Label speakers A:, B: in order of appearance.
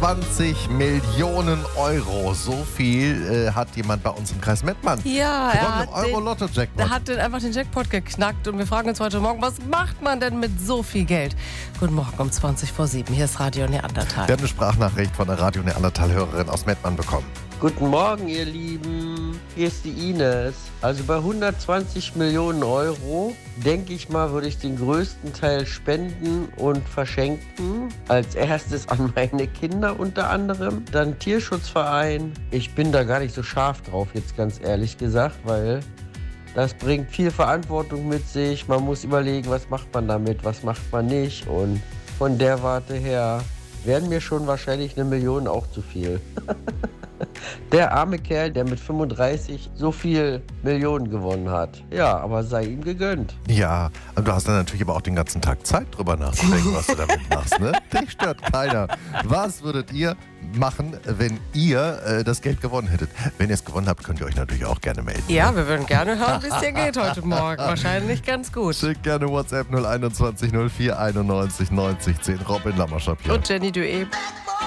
A: 20 Millionen Euro. So viel hat jemand bei uns im Kreis Mettmann.
B: Ja, er hat
A: Euro-Lotto-Jackpot.
B: Er hat einfach den Jackpot geknackt und wir fragen uns heute Morgen, was macht man denn mit so viel Geld? Guten Morgen um 7:20. Hier ist Radio Neandertal.
A: Wir haben eine Sprachnachricht von der Radio Neandertal-Hörerin aus Mettmann bekommen.
C: Guten Morgen, ihr Lieben. Hier ist die Ines. Also bei 120 Millionen Euro, denke ich mal, würde ich den größten Teil spenden und verschenken. Als erstes an meine Kinder unter anderem. Dann Tierschutzverein. Ich bin da gar nicht so scharf drauf, jetzt ganz ehrlich gesagt, weil das bringt viel Verantwortung mit sich. Man muss überlegen, was macht man damit, was macht man nicht. Und von der Warte her wären mir schon wahrscheinlich 1 Million auch zu viel. Der arme Kerl, der mit 35 so viel Millionen gewonnen hat. Ja, aber sei ihm gegönnt.
A: Ja, und du hast dann natürlich aber auch den ganzen Tag Zeit, drüber nachzudenken, was du damit machst, ne? Dich stört keiner. Was würdet ihr machen, wenn ihr das Geld gewonnen hättet? Wenn ihr es gewonnen habt, könnt ihr euch natürlich auch gerne melden.
B: Ja, wir würden gerne hören, wie es dir geht heute Morgen. Wahrscheinlich ganz gut.
A: Schickt gerne WhatsApp 021 04 91 90 10. Robin Lammerschap hier.
B: Und Jenny Dué.